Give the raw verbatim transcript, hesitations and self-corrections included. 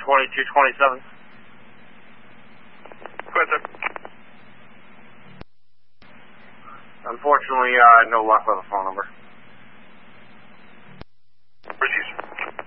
twenty-two twenty-seven. Go ahead, sir. Unfortunately, uh, no luck with the phone number.